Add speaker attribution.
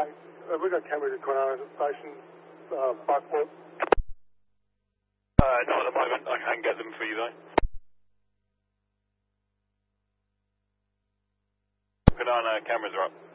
Speaker 1: Have we got cameras at Kwinana Station, Buckport?
Speaker 2: Not at the moment. I can get them for you though. Kwinana cameras are up.